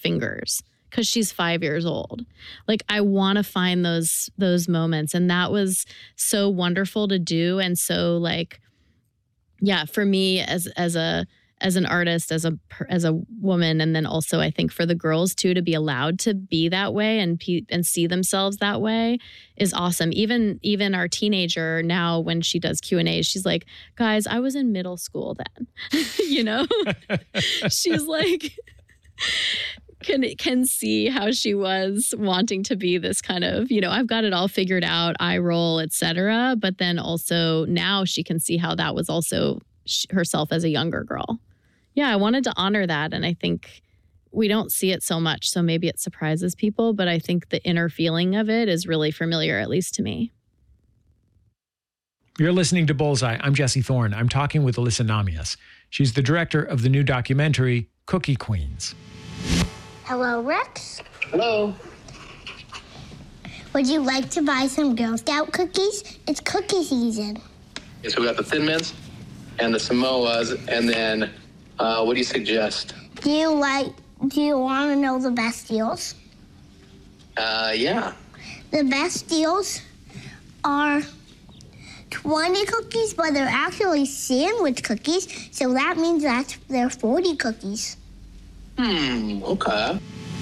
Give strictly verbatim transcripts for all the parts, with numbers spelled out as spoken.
fingers because she's five years old. Like, I want to find those those moments. And that was so wonderful to do. And so, like, yeah, for me as as a as an artist, as a as a woman, and then also I think for the girls too, to be allowed to be that way and and see themselves that way is awesome. Even even our teenager now, when she does Q and A's, she's like, guys, I was in middle school then. You know, she's like, can can see how she was wanting to be this kind of, you know, I've got it all figured out, eye roll, et cetera. But then also now she can see how that was also herself as a younger girl. Yeah, I wanted to honor that. And I think we don't see it so much. So maybe it surprises people. But I think the inner feeling of it is really familiar, at least to me. You're listening to Bullseye. I'm Jesse Thorne. I'm talking with Alyssa Namias. She's the director of the new documentary, Cookie Queens. Hello, Rex. Hello. Would you like to buy some Girl Scout cookies? It's cookie season. Okay, so we got the Thin Mints and the Samoas, and then uh, what do you suggest? Do you like, do you want to know the best deals? Uh, yeah. The best deals are twenty cookies, but they're actually sandwich cookies, so that means that they're forty cookies. Hmm, okay.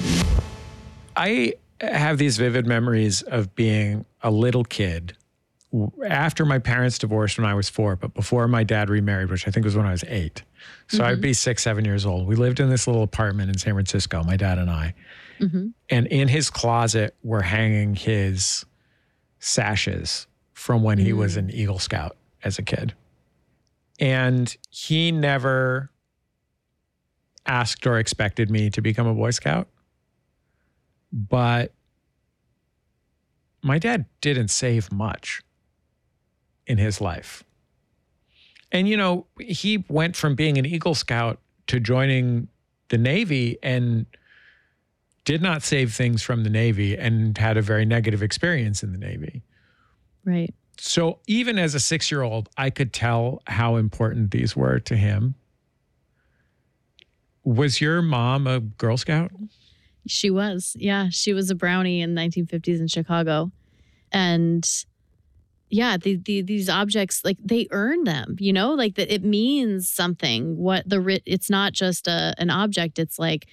I have these vivid memories of being a little kid after my parents divorced when I was four, but before my dad remarried, which I think was when I was eight. So mm-hmm. I'd be six, seven years old. We lived in this little apartment in San Francisco, my dad and I. Mm-hmm. And in his closet were hanging his sashes from when mm. he was an Eagle Scout as a kid. And he never asked or expected me to become a Boy Scout. But my dad didn't save much in his life. And, you know, he went from being an Eagle Scout to joining the Navy and did not save things from the Navy and had a very negative experience in the Navy. Right. So even as a six-year-old, I could tell how important these were to him. Was your mom a Girl Scout? She was. Yeah. She was a brownie in the nineteen fifties in Chicago. And yeah, the, the, these objects, like, they earn them, you know, like that it means something. What the, it's not just a, an object. It's like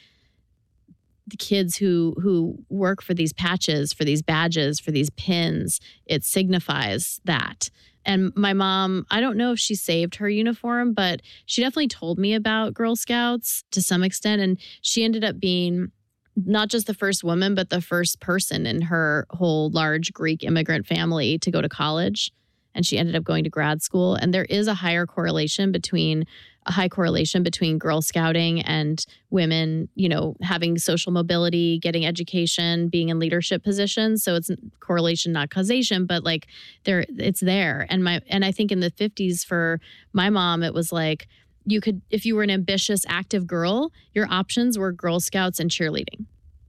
the kids who, who work for these patches, for these badges, for these pins, it signifies that. And my mom, I don't know if she saved her uniform, but she definitely told me about Girl Scouts to some extent. And she ended up being not just the first woman, but the first person in her whole large Greek immigrant family to go to college. And she ended up going to grad school. And there is a higher correlation between a high correlation between Girl Scouting and women, you know, having social mobility, getting education, being in leadership positions. So it's correlation, not causation, but like there, it's there. And my, and I think in the fifties for my mom, it was like, you could, if you were an ambitious, active girl, your options were Girl Scouts and cheerleading.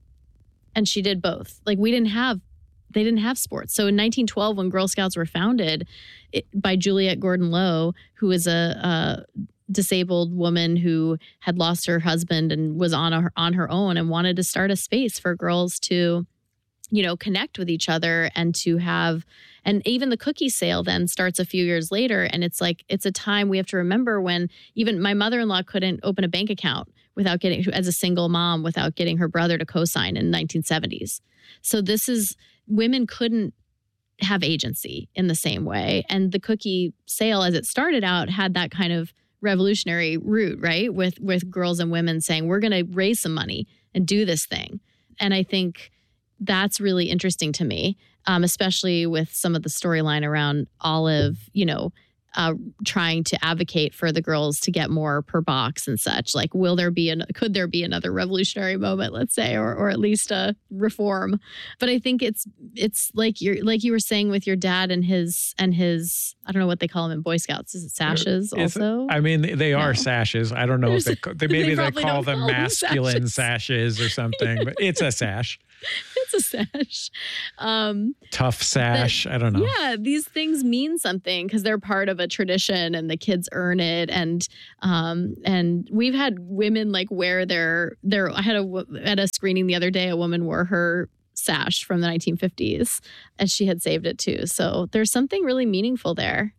And she did both. Like, we didn't have, they didn't have sports. So in nineteen twelve, when Girl Scouts were founded it, by Juliette Gordon Low, who was a, a disabled woman who had lost her husband and was on a, on her own and wanted to start a space for girls to, you know, connect with each other and to have, and even the cookie sale then starts a few years later. And it's like, it's a time we have to remember when even my mother-in-law couldn't open a bank account without getting, as a single mom, without getting her brother to co-sign in the nineteen seventies. So this is, women couldn't have agency in the same way. And the cookie sale, as it started out, had that kind of revolutionary route, right? With, with girls and women saying, we're going to raise some money and do this thing. And I think that's really interesting to me, um, especially with some of the storyline around Olive, you know, uh, trying to advocate for the girls to get more per box and such. Like, will there be an, could there be another revolutionary moment, let's say, or or at least a reform? But I think it's it's like you're like you were saying with your dad and his and his I don't know what they call them in Boy Scouts. Is it sashes it's, also? I mean, they are no. sashes. I don't know There's, if they, they maybe they, they call them call masculine them sashes. sashes or something, but it's a sash. It's That's a sash. Um, Tough sash. but, I don't know. Yeah, these things mean something because they're part of a tradition and the kids earn it. And um, and we've had women like wear their their. I had a at a screening the other day. A woman wore her sash from the nineteen fifties, and she had saved it too. So there's something really meaningful there.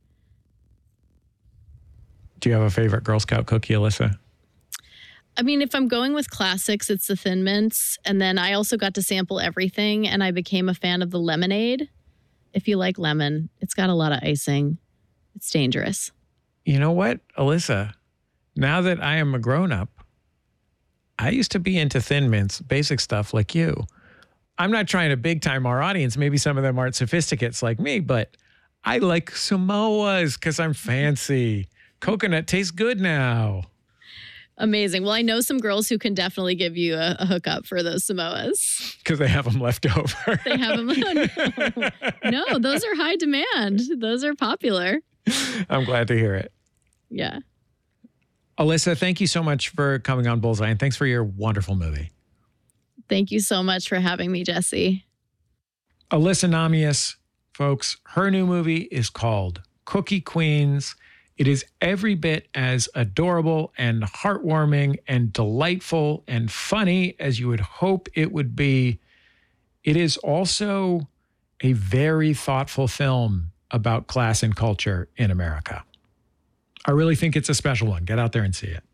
Do you have a favorite Girl Scout cookie, Alyssa? I mean, if I'm going with classics, it's the Thin Mints. And then I also got to sample everything, and I became a fan of the lemonade. If you like lemon, it's got a lot of icing. It's dangerous. You know what, Alyssa? Now that I am a grown-up, I used to be into Thin Mints, basic stuff like you. I'm not trying to big-time our audience. Maybe some of them aren't sophisticates like me, but I like Samoas because I'm fancy. Coconut tastes good now. Amazing. Well, I know some girls who can definitely give you a, a hookup for those Samoas. Because they have them left over. They have them. No. no, those are high demand. Those are popular. I'm glad to hear it. Yeah. Alyssa, thank you so much for coming on Bullseye, and thanks for your wonderful movie. Thank you so much for having me, Jesse. Alyssa Namias, folks, her new movie is called Cookie Queens. It is every bit as adorable and heartwarming and delightful and funny as you would hope it would be. It is also a very thoughtful film about class and culture in America. I really think it's a special one. Get out there and see it.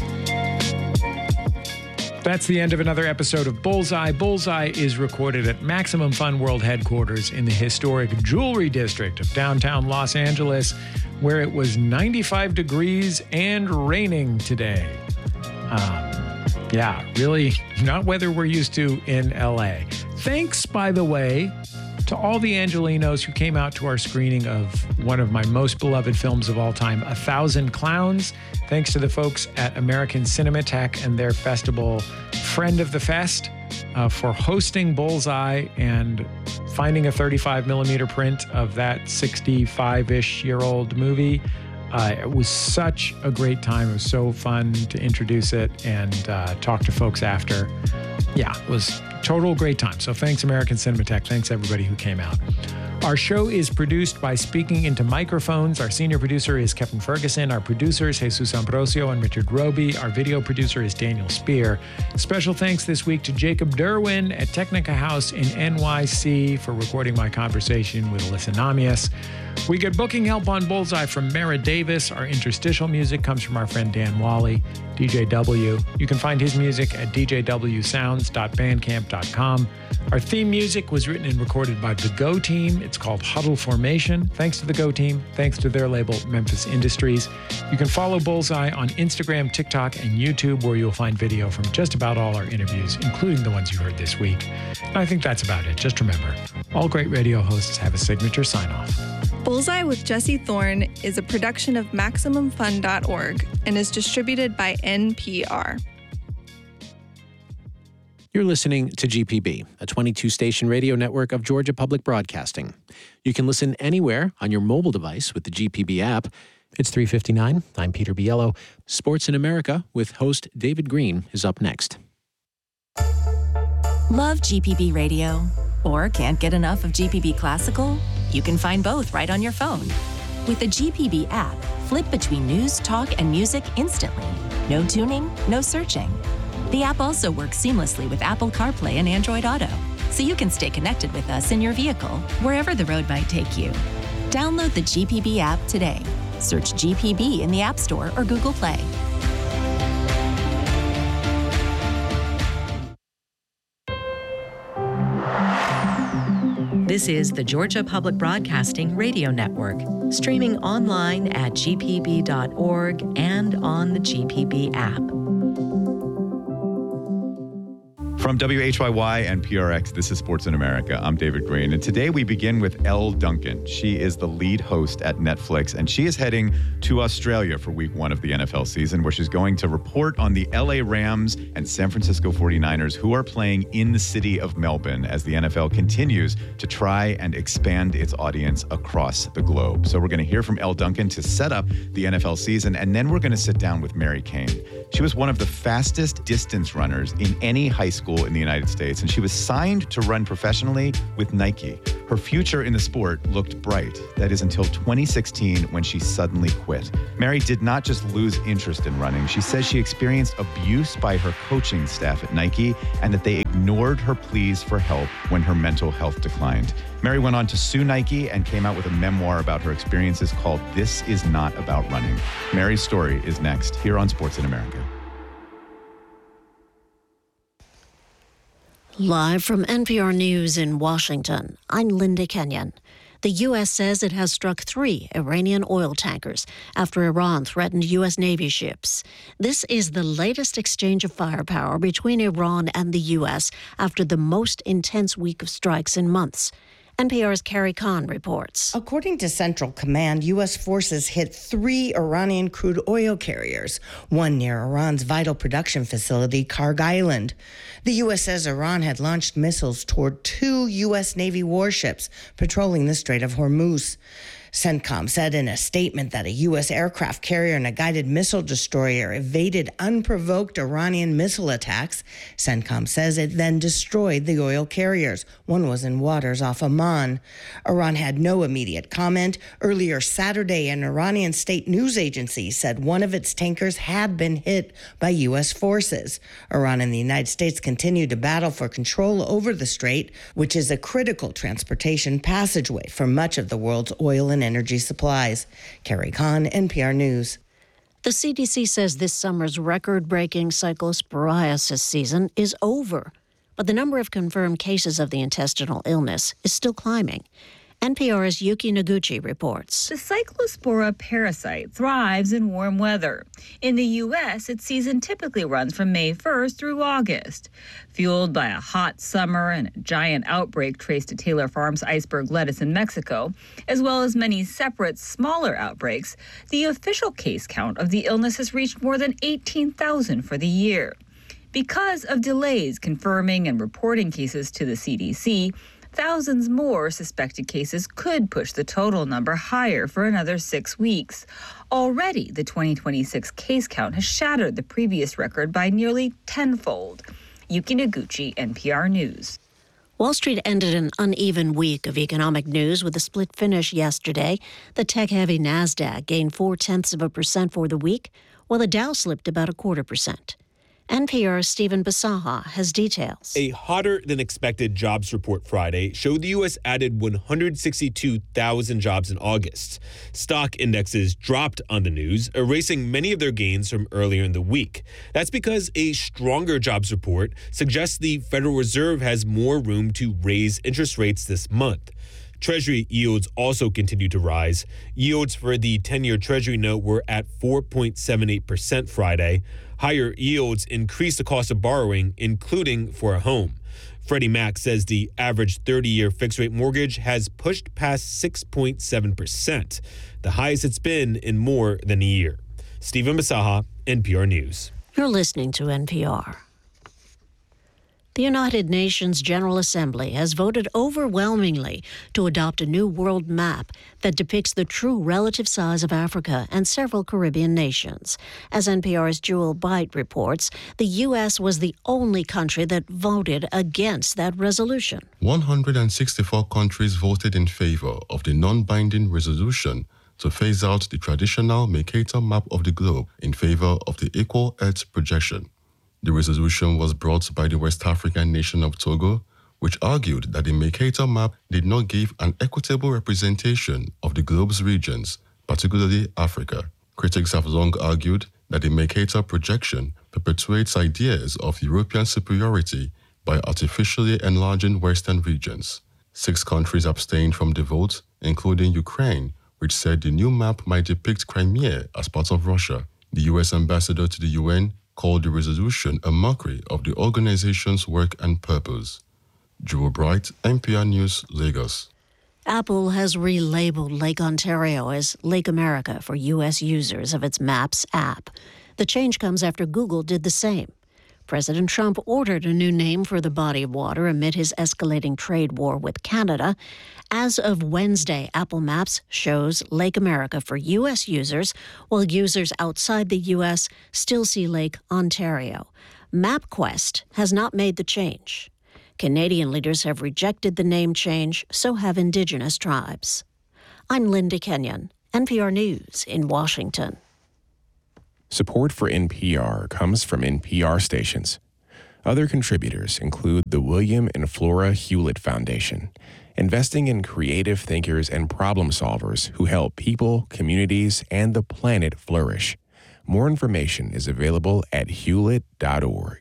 That's the end of another episode of Bullseye. Bullseye is recorded at Maximum Fun World headquarters in the historic Jewelry District of downtown Los Angeles, where it was ninety-five degrees and raining today. Um, yeah, really not weather we're used to in L A. Thanks, by the way, to all the Angelinos who came out to our screening of one of my most beloved films of all time, A Thousand Clowns. Thanks to the folks at American Cinematheque and their festival, Friend of the Fest, uh, for hosting Bullseye and finding a thirty-five millimeter print of that sixty-five-ish year old movie. Uh, it was such a great time. It was so fun to introduce it and uh, talk to folks after. Yeah, it was total great time. So thanks, American Cinematheque. Thanks, everybody who came out. Our show is produced by Speaking Into Microphones. Our senior producer is Kevin Ferguson. Our producers, Jesus Ambrosio and Richard Roby. Our video producer is Daniel Spear. Special thanks this week to Jacob Derwin at Technica House in N Y C for recording my conversation with Alyssa Namias. We get booking help on Bullseye from Mara Davis. Our interstitial music comes from our friend Dan Wally, D J W. You can find his music at d j w sounds dot bandcamp dot com. Our theme music was written and recorded by the Go Team. It's called Huddle Formation. Thanks to the Go Team. Thanks to their label, Memphis Industries. You can follow Bullseye on Instagram, TikTok, and YouTube, where you'll find video from just about all our interviews, including the ones you heard this week. And I think that's about it. Just remember, all great radio hosts have a signature sign-off. Bullseye with Jesse Thorne is a production of Maximum Fun dot org and is distributed by N P R. You're listening to G P B, a twenty-two station radio network of Georgia Public Broadcasting. You can listen anywhere on your mobile device with the G P B app. It's three fifty-nine. I'm Peter Biello. Sports in America with host David Green is up next. Love G P B radio? Or can't get enough of G P B Classical? You can find both right on your phone. With the G P B app, flip between news, talk, and music instantly. No tuning, no searching. The app also works seamlessly with Apple CarPlay and Android Auto, so you can stay connected with us in your vehicle, wherever the road might take you. Download the G P B app today. Search G P B in the App Store or Google Play. This is the Georgia Public Broadcasting Radio Network, streaming online at g p b dot org and on the G P B app. From W H Y Y and P R X, this is Sports in America. I'm David Green, and today we begin with Elle Duncan. She is the lead host at Netflix, and she is heading to Australia for week one of the N F L season, where she's going to report on the L A Rams and San Francisco forty-niners, who are playing in the city of Melbourne as the N F L continues to try and expand its audience across the globe. So we're going to hear from Elle Duncan to set up the N F L season, and then we're going to sit down with Mary Cain. She was one of the fastest distance runners in any high school school in the United States, and she was signed to run professionally with Nike. Her future in the sport looked bright. That is until twenty sixteen, when she suddenly quit. Mary did not just lose interest in running. She says she experienced abuse by her coaching staff at Nike and that they ignored her pleas for help when her mental health declined. Mary went on to sue Nike and came out with a memoir about her experiences called This Is Not About Running. Mary's story is next here on Sports in America. Live from N P R News in Washington, I'm Linda Kenyon. The U S says it has struck three Iranian oil tankers after Iran threatened U S Navy ships. This is the latest exchange of firepower between Iran and the U S after the most intense week of strikes in months. N P R's Carrie Kahn reports. According to Central Command, U S forces hit three Iranian crude oil carriers, one near Iran's vital production facility, Karg Island. The U S says Iran had launched missiles toward two U S Navy warships patrolling the Strait of Hormuz. CENTCOM said in a statement that a U S aircraft carrier and a guided missile destroyer evaded unprovoked Iranian missile attacks. CENTCOM says it then destroyed the oil carriers. One was in waters off Oman. Iran had no immediate comment. Earlier Saturday, an Iranian state news agency said one of its tankers had been hit by U S forces. Iran and the United States continue to battle for control over the strait, which is a critical transportation passageway for much of the world's oil and energy supplies. Carrie Kahn, N P R News. The C D C says this summer's record-breaking cyclosporiasis season is over, but the number of confirmed cases of the intestinal illness is still climbing. N P R's Yuki Noguchi reports. The Cyclospora parasite thrives in warm weather. In the U S, its season typically runs from May first through August. Fueled by a hot summer and a giant outbreak traced to Taylor Farms iceberg lettuce in Mexico, as well as many separate, smaller outbreaks, the official case count of the illness has reached more than eighteen thousand for the year. Because of delays confirming and reporting cases to the C D C, thousands more suspected cases could push the total number higher for another six weeks. Already, the twenty twenty-six case count has shattered the previous record by nearly tenfold. Yuki Noguchi, N P R News. Wall Street ended an uneven week of economic news with a split finish yesterday. The tech-heavy NASDAQ gained four-tenths of a percent for the week, while the Dow slipped about a quarter percent. N P R's Stephen Basaha has details. A hotter-than-expected jobs report Friday showed the U S added one hundred sixty-two thousand jobs in August. Stock indexes dropped on the news, erasing many of their gains from earlier in the week. That's because a stronger jobs report suggests the Federal Reserve has more room to raise interest rates this month. Treasury yields also continue to rise. Yields for the ten-year Treasury note were at four point seven eight percent Friday. Higher yields increase the cost of borrowing, including for a home. Freddie Mac says the average thirty-year fixed-rate mortgage has pushed past six point seven percent, the highest it's been in more than a year. Stephen Basaha, N P R News. You're listening to N P R. The United Nations General Assembly has voted overwhelmingly to adopt a new world map that depicts the true relative size of Africa and several Caribbean nations. As N P R's Jewel Byte reports, the U S was the only country that voted against that resolution. one hundred sixty-four countries voted in favor of the non-binding resolution to phase out the traditional Mercator map of the globe in favor of the Equal Earth projection. The resolution was brought by the West African nation of Togo, which argued that the Mercator map did not give an equitable representation of the globe's regions, particularly Africa. Critics have long argued that the Mercator projection perpetuates ideas of European superiority by artificially enlarging Western regions. Six countries abstained from the vote, including Ukraine, which said the new map might depict Crimea as part of Russia. The U S ambassador to the U N called the resolution a mockery of the organization's work and purpose. Drew Bright, N P R News, Lagos. Apple has relabeled Lake Ontario as Lake America for U S users of its Maps app. The change comes after Google did the same. President Trump ordered a new name for the body of water amid his escalating trade war with Canada. As of Wednesday, Apple Maps shows Lake America for U S users, while users outside the U S still see Lake Ontario. MapQuest has not made the change. Canadian leaders have rejected the name change, so have Indigenous tribes. I'm Linda Kenyon, N P R News in Washington. Support for N P R comes from N P R stations. Other contributors include the William and Flora Hewlett Foundation, investing in creative thinkers and problem solvers who help people, communities, and the planet flourish. More information is available at hewlett dot org.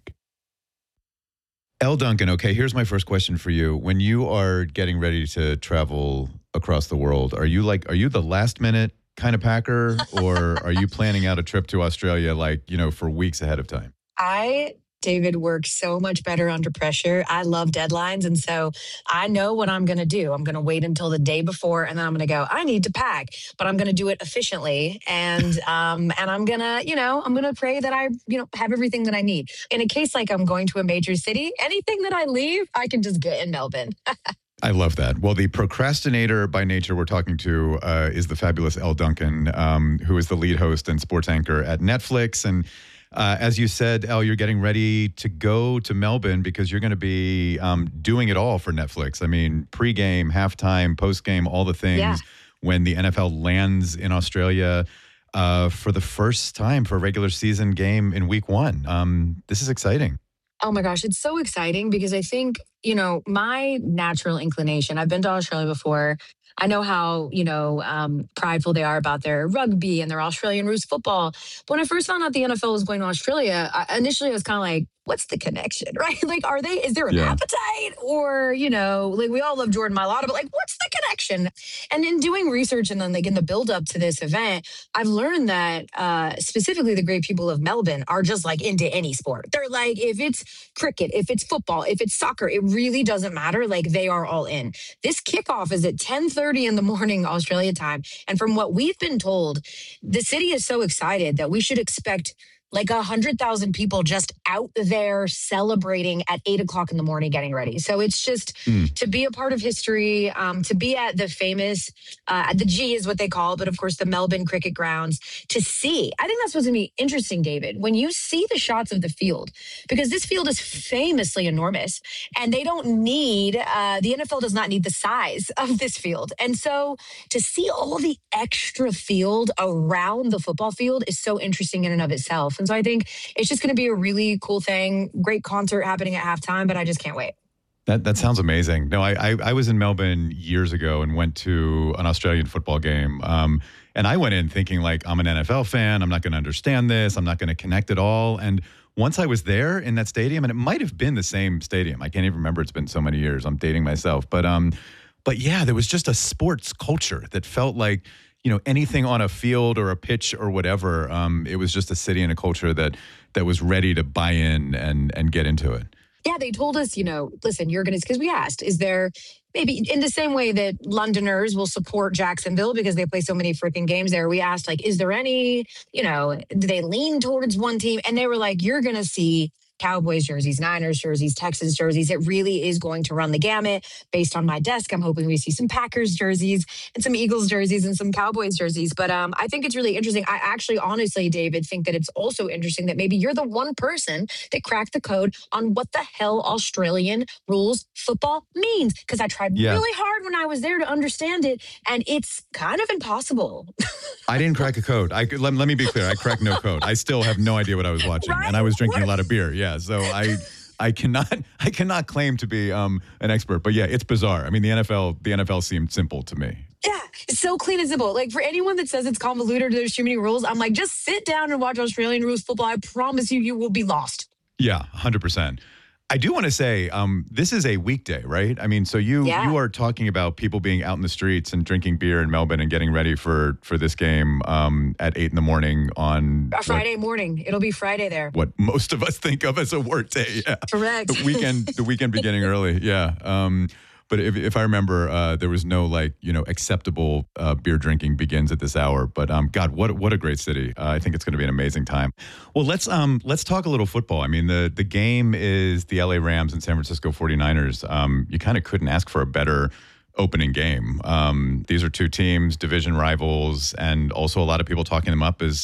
Elle Duncan, okay, here's my first question for you. When you are getting ready to travel across the world, are you like, are you the last minute kind of packer, or are you planning out a trip to Australia like, you know, for weeks ahead of time? I, David, work so much better under pressure. I love deadlines. And so I know what I'm going to do. I'm going to wait until the day before, and then I'm going to go, I need to pack, but I'm going to do it efficiently. And, um, and I'm going to, you know, I'm going to pray that I, you know, have everything that I need. In a case like I'm going to a major city, anything that I leave, I can just get in Melbourne. I love that. Well, the procrastinator by nature we're talking to uh, is the fabulous Elle Duncan, um, who is the lead host and sports anchor at Netflix. And Uh, as you said, Elle, you're getting ready to go to Melbourne because you're going to be um, doing it all for Netflix. I mean, pregame, halftime, postgame, all the things yeah. when the N F L lands in Australia uh, for the first time for a regular season game in week one. Um, this is exciting. Oh my gosh, it's so exciting because I think, you know, my natural inclination, I've been to Australia before. I know how, you know, um, prideful they are about their rugby and their Australian roots football. But when I first found out the N F L was going to Australia, I, initially I was kind of like, what's the connection, right? Like, are they, is there an yeah. appetite? Or, you know, like we all love Jordan Mailata, but like, what's the connection? And in doing research and then like in the build up to this event, I've learned that uh, specifically the great people of Melbourne are just like into any sport. They're like, if it's cricket, if it's football, if it's soccer, it really doesn't matter. Like they are all in. This kickoff is at ten thirty in the morning, Australia time. And from what we've been told, the city is so excited that we should expect like a hundred thousand people just out there celebrating at eight o'clock in the morning, getting ready. So it's just mm. to be a part of history, um, to be at the famous, uh, the G is what they call it, but of course the Melbourne cricket grounds, to see. I think that's what's going to be interesting, David, when you see the shots of the field, because this field is famously enormous and they don't need, uh, the N F L does not need the size of this field. And so to see all the extra field around the football field is so interesting in and of itself. And so I think it's just going to be a really cool thing. Great concert happening at halftime, but I just can't wait. That that sounds amazing. No, I, I I was in Melbourne years ago and went to an Australian football game. Um, and I went in thinking like, I'm an N F L fan. I'm not going to understand this. I'm not going to connect at all. And once I was there in that stadium, and it might have been the same stadium. I can't even remember. It's been so many years. I'm dating myself. But um, but yeah, there was just a sports culture that felt like, you know, anything on a field or a pitch or whatever. Um, it was just a city and a culture that that was ready to buy in and and get into it. Yeah, they told us, you know, listen, you're going to, because we asked, is there maybe in the same way that Londoners will support Jacksonville because they play so many freaking games there, we asked, like, is there any, you know, do they lean towards one team? And they were like, you're going to see Cowboys jerseys, Niners jerseys, Texans jerseys. It really is going to run the gamut. Based on my desk, I'm hoping we see some Packers jerseys and some Eagles jerseys and some Cowboys jerseys. But um, I think it's really interesting. I actually, honestly, David, think that it's also interesting that maybe you're the one person that cracked the code on what the hell Australian rules football means. Because I tried yeah. really hard when I was there to understand it, and it's kind of impossible. I didn't crack a code. I let, let me be clear. I cracked no code. I still have no idea what I was watching, right? And I was drinking what? a lot of beer. Yeah. So I, I cannot, I cannot claim to be um, an expert. But yeah, it's bizarre. I mean, the N F L, the N F L seemed simple to me. Yeah, it's so clean and simple. Like for anyone that says it's convoluted or there's too many rules, I'm like, just sit down and watch Australian rules football. I promise you, you will be lost. Yeah, one hundred percent. I do want to say, um, this is a weekday, right? I mean, so you yeah. you are talking about people being out in the streets and drinking beer in Melbourne and getting ready for for this game um, at eight in the morning on a Friday what, morning. It'll be Friday there. What most of us think of as a work day. Yeah. Correct. The weekend, the weekend beginning early. Yeah. Um, But if, if I remember, uh, there was no like, you know, acceptable uh, beer drinking begins at this hour. But um, God, what what a great city. Uh, I think it's going to be an amazing time. Well, let's um let's talk a little football. I mean, the the game is the L A Rams and San Francisco forty-niners. Um, you kind of couldn't ask for a better opening game. Um, these are two teams, division rivals, and also a lot of people talking them up as,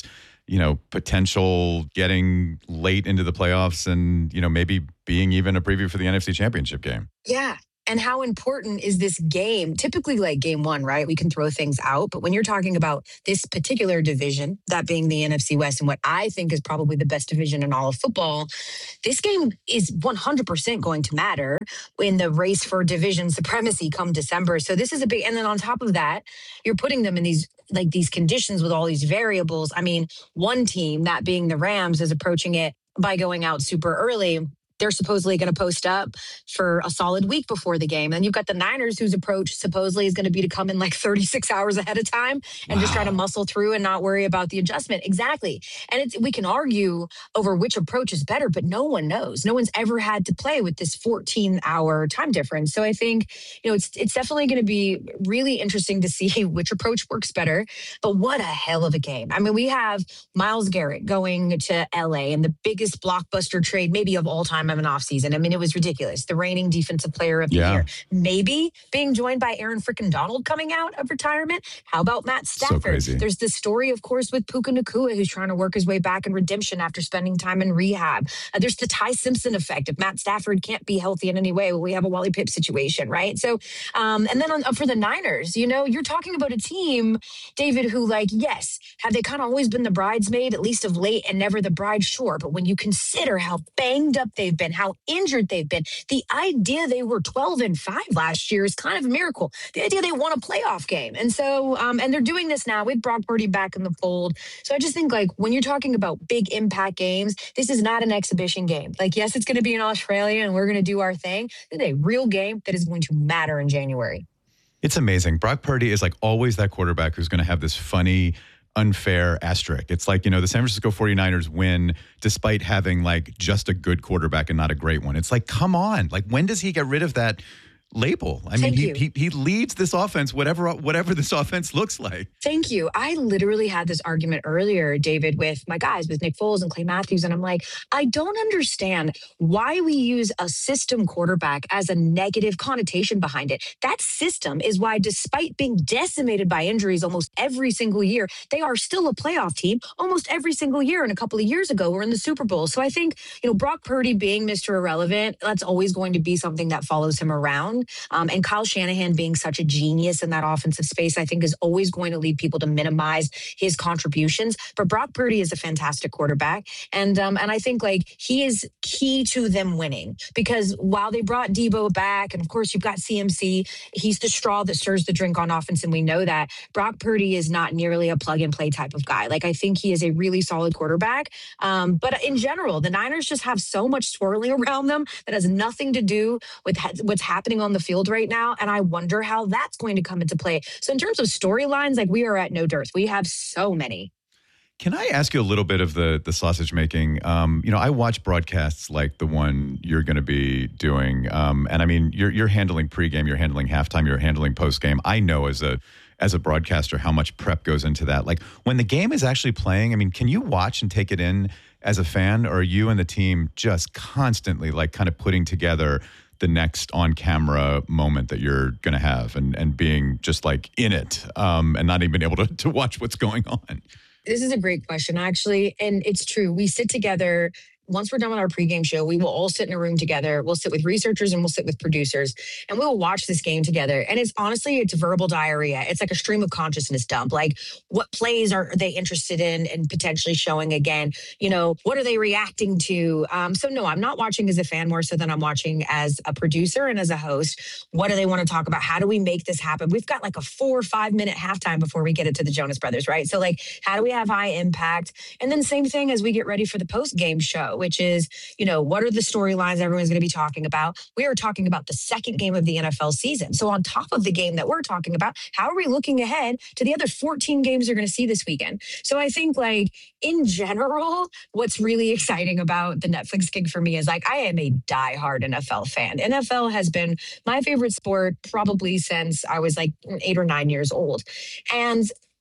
you know, potential getting late into the playoffs and, you know, maybe being even a preview for the N F C Championship game. Yeah. And how important is this game? Typically, like game one, right? We can throw things out. But when you're talking about this particular division, that being the N F C West, and what I think is probably the best division in all of football, this game is one hundred percent going to matter in the race for division supremacy come December. So this is a big, and then on top of that, you're putting them in these like these conditions with all these variables. I mean, one team, that being the Rams, is approaching it by going out super early. They're supposedly going to post up for a solid week before the game. And you've got the Niners, whose approach supposedly is going to be to come in like thirty-six hours ahead of time and wow. just try to muscle through and not worry about the adjustment. Exactly. And it's, we can argue over which approach is better, but no one knows. No one's ever had to play with this fourteen hour time difference. So I think, you know, it's, it's definitely going to be really interesting to see which approach works better. But what a hell of a game. I mean, we have Myles Garrett going to L A and the biggest blockbuster trade maybe of all time of an offseason. I mean, it was ridiculous. The reigning defensive player of the yeah. year. Maybe being joined by Aaron frickin' Donald coming out of retirement. How about Matt Stafford? So There's this story, of course, with Puka Nacua, who's trying to work his way back in redemption after spending time in rehab. Uh, there's the Ty Simpson effect. If Matt Stafford can't be healthy in any way, well, we have a Wally Pipp situation, right? So, um, and then on, uh, for the Niners, you know, you're talking about a team, David, who like, yes, have they kind of always been the bridesmaid, at least of late, and never the bride? Sure. But when you consider how banged up they've been, how injured they've been, the idea they were twelve and five last year is kind of a miracle. The idea they won a playoff game. And so, um, and they're doing this now with Brock Purdy back in the fold. So I just think like when you're talking about big impact games, this is not an exhibition game. Like, yes, it's going to be in Australia and we're going to do our thing. It's a real game that is going to matter in January. It's amazing. Brock Purdy is like always that quarterback who's going to have this funny, unfair asterisk. It's like, you know, the San Francisco forty-niners win despite having like just a good quarterback and not a great one. It's like, come on. Like, when does he get rid of that label? I mean, he, he he leads this offense, whatever whatever this offense looks like. Thank you. I literally had this argument earlier, David, with my guys, with Nick Foles and Clay Matthews. And I'm like, I don't understand why we use a system quarterback as a negative connotation behind it. That system is why, despite being decimated by injuries almost every single year, they are still a playoff team almost every single year. And a couple of years ago, we're in the Super Bowl. So I think, you know, Brock Purdy being Mister Irrelevant, that's always going to be something that follows him around. Um, and Kyle Shanahan being such a genius in that offensive space, I think is always going to lead people to minimize his contributions. But Brock Purdy is a fantastic quarterback. And um, and I think like he is key to them winning, because while they brought Debo back, and of course you've got C M C, he's the straw that stirs the drink on offense. And we know that Brock Purdy is not nearly a plug and play type of guy. Like, I think he is a really solid quarterback. Um, but in general, the Niners just have so much swirling around them that has nothing to do with ha- what's happening on the field right now. And I wonder how that's going to come into play. So in terms of storylines, like, we are at no dearth. We have so many. Can I ask you a little bit of the the sausage making? Um, you know, I watch broadcasts like the one you're going to be doing, um, and I mean, you're you're handling pregame, you're handling halftime, you're handling postgame. I know as a as a broadcaster how much prep goes into that. Like, when the game is actually playing, I mean, can you watch and take it in as a fan, or are you and the team just constantly like kind of putting together the next on-camera moment that you're going to have, and and being just like in it, um, and not even able to to watch what's going on? This is a great question, actually. And it's true. We sit together. Once we're done with our pregame show, we will all sit in a room together. We'll sit with researchers and we'll sit with producers, and we will watch this game together. And it's honestly, it's verbal diarrhea. It's like a stream of consciousness dump. Like, what plays are they interested in and potentially showing again? You know, what are they reacting to? Um, so no, I'm not watching as a fan more so than I'm watching as a producer and as a host. What do they want to talk about? How do we make this happen? We've got like a four or five minute halftime before we get it to the Jonas Brothers, right? So like, how do we have high impact? And then same thing as we get ready for the post game show, which is, you know, what are the storylines everyone's going to be talking about? We are talking about the second game of the N F L season. So on top of the game that we're talking about, how are we looking ahead to the other fourteen games you're going to see this weekend? So I think, like, in general, what's really exciting about the Netflix gig for me is, like, I am a diehard N F L fan. N F L has been my favorite sport probably since I was like eight or nine years old. And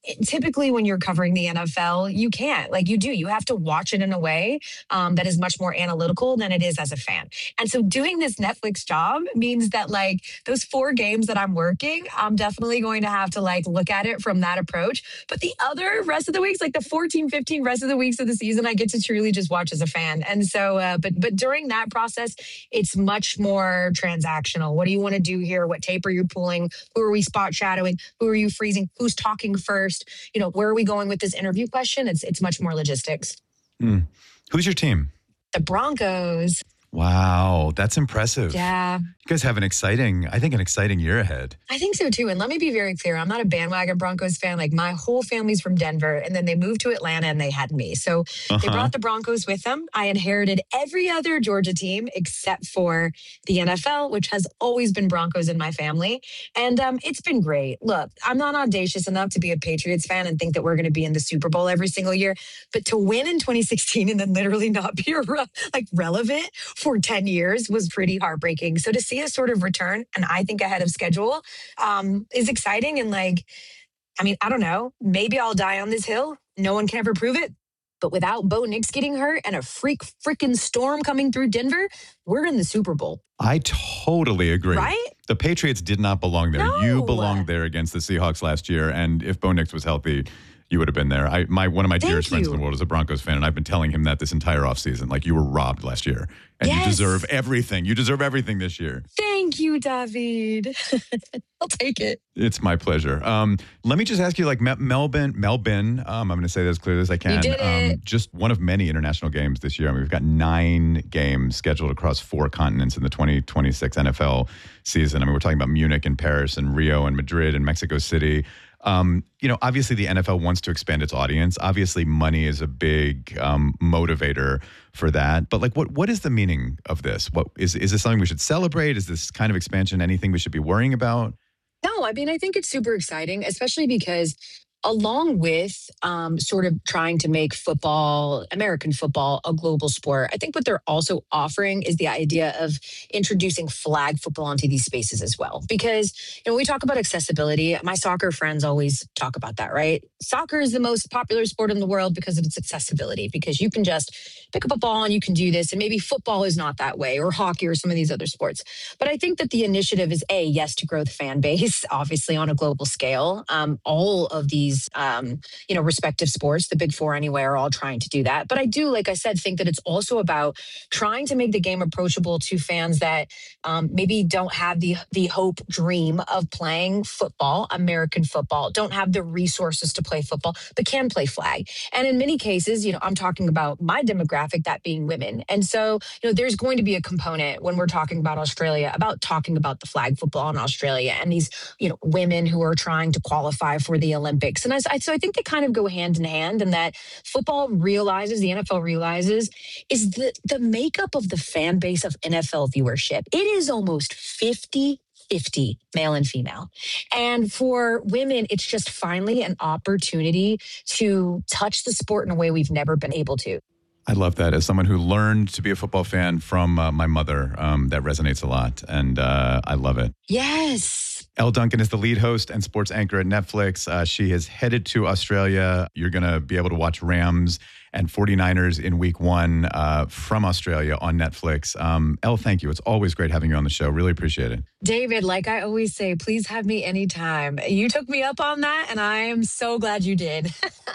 typically when you're covering the N F L, you can't. Like you do. You have to watch it in a way um, that is much more analytical than it is as a fan. And so doing this Netflix job means that like those four games that I'm working, I'm definitely going to have to like look at it from that approach. But the other rest of the weeks, like the fourteen, fifteen rest of the weeks of the season, I get to truly just watch as a fan. And so, uh, but but during that process, it's much more transactional. What do you want to do here? What tape are you pulling? Who are we spot shadowing? Who are you freezing? Who's talking first? You know, where are we going with this interview question? It's it's much more logistics. Mm. Who's your team? The Broncos. Wow, that's impressive. Yeah. You guys have an exciting, I think, an exciting year ahead. I think so too. And let me be very clear. I'm not a bandwagon Broncos fan. Like my whole family's from Denver and then they moved to Atlanta and they had me. So uh-huh. they brought the Broncos with them. I inherited every other Georgia team except for the N F L, which has always been Broncos in my family. And um, it's been great. Look, I'm not audacious enough to be a Patriots fan and think that we're going to be in the Super Bowl every single year. But to win in twenty sixteen and then literally not be re- like relevant for ten years was pretty heartbreaking. So to see us sort of return, and I think ahead of schedule, um, is exciting. And like, I mean, I don't know, maybe I'll die on this hill. No one can ever prove it. But without Bo Nix getting hurt and a freak freaking storm coming through Denver, we're in the Super Bowl. I totally agree. Right? The Patriots did not belong there. No. You belonged there against the Seahawks last year. And if Bo Nix was healthy, you would have been there. I, my One of my Thank dearest you. friends in the world is a Broncos fan, and I've been telling him that this entire offseason. Like, you were robbed last year, and Yes. you deserve everything. You deserve everything this year. Thank you, David. I'll take it. It's my pleasure. Um, let me just ask you, like, Me- Melbourne, Melbourne, um, I'm going to say that as clearly as I can. You did it. Um, just one of many international games this year. I mean, we've got nine games scheduled across four continents in the twenty twenty-six N F L season. I mean, we're talking about Munich and Paris and Rio and Madrid and Mexico City. Um, you know, obviously the N F L wants to expand its audience. Obviously, money is a big um, motivator for that. But like, what what is the meaning of this? What is is this something we should celebrate? Is this kind of expansion anything we should be worrying about? No, I mean, I think it's super exciting, especially because along with um, sort of trying to make football, American football, a global sport, I think what they're also offering is the idea of introducing flag football into these spaces as well. Because, you know, when we talk about accessibility, my soccer friends always talk about that, right? Soccer is the most popular sport in the world because of its accessibility, because you can just pick up a ball and you can do this. And maybe football is not that way, or hockey or some of these other sports. But I think that the initiative is A, yes, to grow the fan base, obviously on a global scale. Um, all of these Um, you know, respective sports, the big four anyway, are all trying to do that. But I do, like I said, think that it's also about trying to make the game approachable to fans that um, maybe don't have the the hope, dream of playing football, American football, don't have the resources to play football, but can play flag. And in many cases, you know, I'm talking about my demographic, that being women. And so, you know, there's going to be a component when we're talking about Australia, about talking about the flag football in Australia and these, you know, women who are trying to qualify for the Olympics. And I, so I think they kind of go hand in hand, and that football realizes, the N F L realizes, is the, the makeup of the fan base of N F L viewership. It is almost fifty fifty male and female. And for women, it's just finally an opportunity to touch the sport in a way we've never been able to. I love that. As someone who learned to be a football fan from uh, my mother, um, that resonates a lot, and uh, I love it. Yes. Elle Duncan is the lead host and sports anchor at Netflix. Uh, she has headed to Australia. You're going to be able to watch Rams and 49ers in week one uh, from Australia on Netflix. Um, Elle, thank you. It's always great having you on the show. Really appreciate it. David, like I always say, please have me anytime. You took me up on that, and I am so glad you did.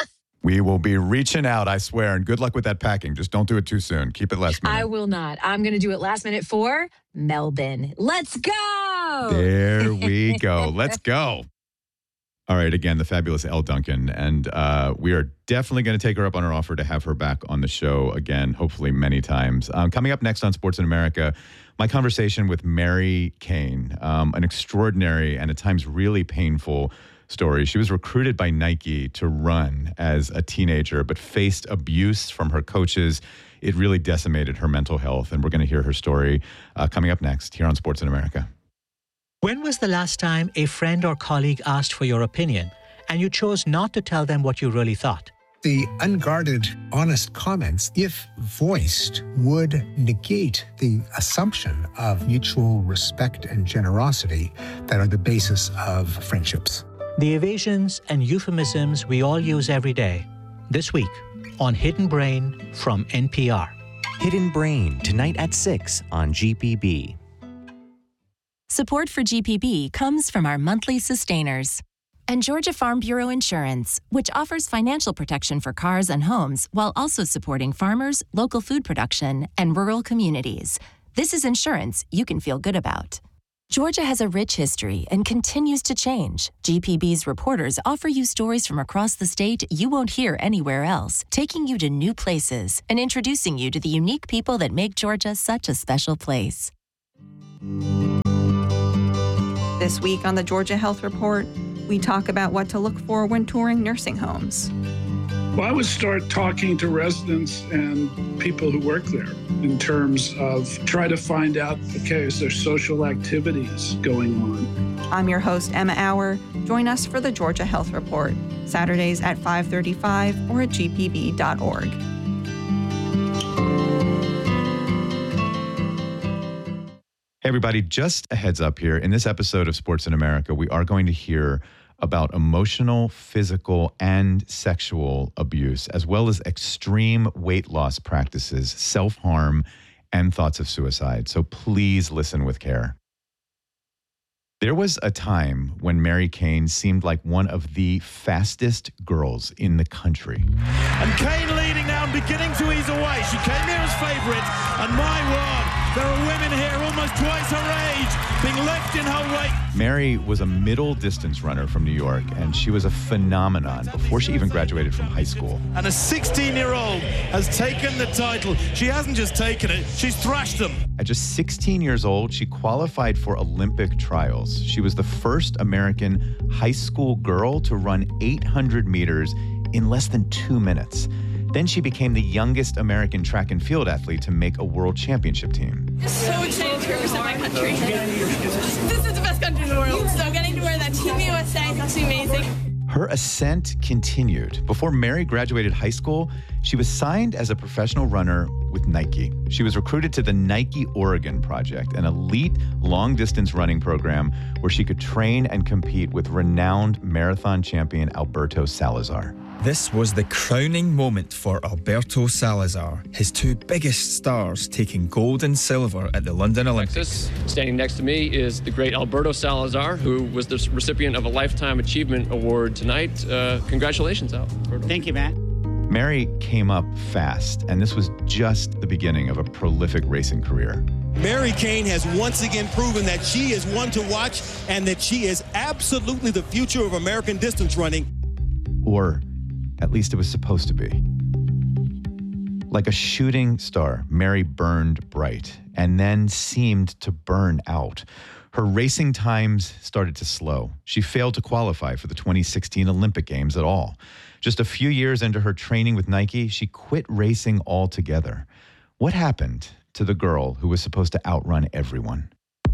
We will be reaching out, I swear, and good luck with that packing. Just don't do it too soon. Keep it last minute. I will not. I'm going to do it last minute for Melbourne. Let's go. There we go. Let's go. All right. Again, the fabulous Elle Duncan. And uh, we are definitely going to take her up on her offer to have her back on the show again, hopefully many times. Um, coming up next on Sports in America, my conversation with Mary Cain, um, an extraordinary and at times really painful story. She was recruited by Nike to run as a teenager, but faced abuse from her coaches. It really decimated her mental health. And we're going to hear her story uh, coming up next here on Sports in America. When was the last time a friend or colleague asked for your opinion and you chose not to tell them what you really thought? The unguarded, honest comments, if voiced, would negate the assumption of mutual respect and generosity that are the basis of friendships. The evasions and euphemisms we all use every day. This week on Hidden Brain from N P R. Hidden Brain, tonight at six on G P B. Support for G P B comes from our monthly sustainers and Georgia Farm Bureau Insurance, which offers financial protection for cars and homes while also supporting farmers, local food production, and rural communities. This is insurance you can feel good about. Georgia has a rich history and continues to change. G P B's reporters offer you stories from across the state you won't hear anywhere else, taking you to new places and introducing you to the unique people that make Georgia such a special place. This week on the Georgia Health Report, we talk about what to look for when touring nursing homes. Well, I would start talking to residents and people who work there in terms of try to find out, okay, is there social activities going on? I'm your host, Emma Auer. Join us for the Georgia Health Report, Saturdays at five thirty-five or at g p b dot org. Hey, everybody, just a heads up here. In this episode of Sports in America, we are going to hear about emotional, physical, and sexual abuse, as well as extreme weight loss practices, self-harm, and thoughts of suicide. So please listen with care. There was a time when Mary Cain seemed like one of the fastest girls in the country. And Cain leading now and beginning to ease away. She came here as favourite, and my word, there are women here almost twice her age being left in her wake. Mary was a middle distance runner from New York, and she was a phenomenon before she even graduated from high school. And a sixteen-year-old has taken the title. She hasn't just taken it, she's thrashed them. At just sixteen years old, she qualified for Olympic trials. She was the first American high school girl to run eight hundred meters in less than two minutes. Then she became the youngest American track and field athlete to make a world championship team. It's so exciting to represent my country. This is the best country in the world. So getting to wear that Team U S A is actually amazing. Her ascent continued. Before Mary graduated high school, she was signed as a professional runner with Nike. She was recruited to the Nike Oregon Project, an elite long-distance running program where she could train and compete with renowned marathon champion Alberto Salazar. This was the crowning moment for Alberto Salazar, his two biggest stars taking gold and silver at the London Olympics. Standing next to me is the great Alberto Salazar, who was the recipient of a Lifetime Achievement Award tonight. Uh, congratulations, Alberto. Thank you, Matt. Mary came up fast, and this was just the beginning of a prolific racing career. Mary Cain has once again proven that she is one to watch and that she is absolutely the future of American distance running. Or at least it was supposed to be. Like a shooting star, Mary burned bright and then seemed to burn out. Her racing times started to slow. She failed to qualify for the twenty sixteen Olympic Games at all. Just a few years into her training with Nike, she quit racing altogether. What happened to the girl who was supposed to outrun everyone?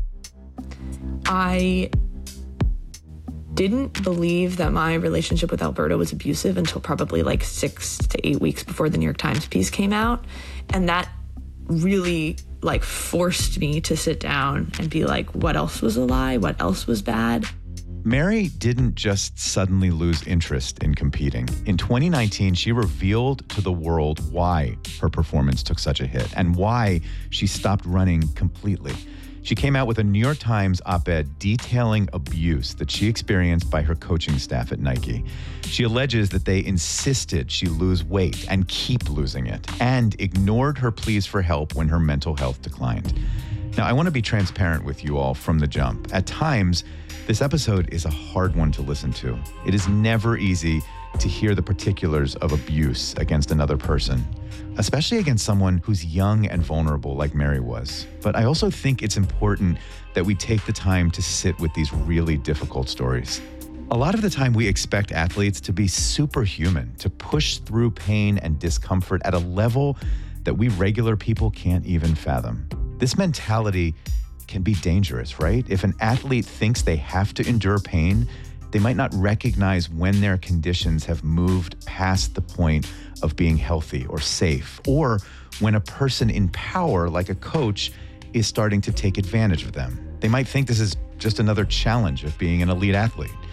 I didn't believe that my relationship with Alberto was abusive until probably like six to eight weeks before the New York Times piece came out. And that really like forced me to sit down and be like, what else was a lie? What else was bad? Mary didn't just suddenly lose interest in competing. In twenty nineteen, she revealed to the world why her performance took such a hit and why she stopped running completely. She came out with a New York Times op-ed detailing abuse that she experienced by her coaching staff at Nike. She alleges that they insisted she lose weight and keep losing it, and ignored her pleas for help when her mental health declined. Now, I want to be transparent with you all from the jump. At times, this episode is a hard one to listen to. It is never easy to hear the particulars of abuse against another person, especially against someone who's young and vulnerable like Mary was. But I also think it's important that we take the time to sit with these really difficult stories. A lot of the time we expect athletes to be superhuman, to push through pain and discomfort at a level that we regular people can't even fathom. This mentality can be dangerous, right? If an athlete thinks they have to endure pain, they might not recognize when their conditions have moved past the point of being healthy or safe, or when a person in power, like a coach, is starting to take advantage of them. They might think this is just another challenge of being an elite athlete.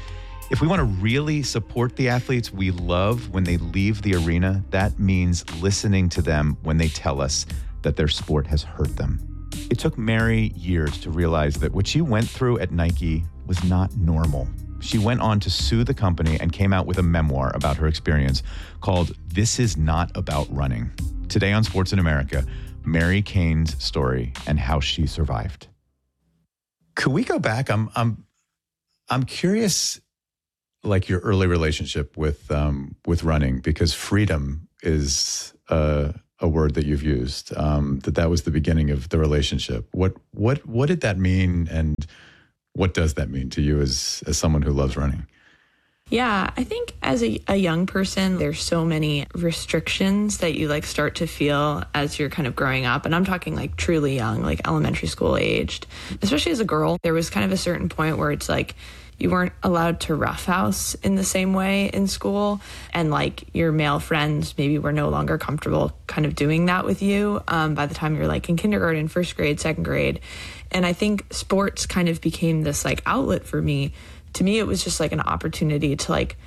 If we want to really support the athletes we love when they leave the arena, that means listening to them when they tell us that their sport has hurt them. It took Mary years to realize that what she went through at Nike was not normal. She went on to sue the company and came out with a memoir about her experience called This Is Not About Running. Today on Sports in America, Mary Cain's story and how she survived. Could we go back? I'm I'm I'm curious, like your early relationship with um, with running, because freedom is uh, a word that you've used. Um, that that was the beginning of the relationship. What what what did that mean, and what does that mean to you as as someone who loves running? Yeah, I think as a, a young person, there's so many restrictions that you like start to feel as you're kind of growing up. And I'm talking like truly young, like elementary school aged, especially as a girl. There was kind of a certain point where it's like you weren't allowed to roughhouse in the same way in school. And like your male friends maybe were no longer comfortable kind of doing that with you um, by the time you're like in kindergarten, first grade, second grade. And I think sports kind of became this like outlet for me. To me, it was just like an opportunity to like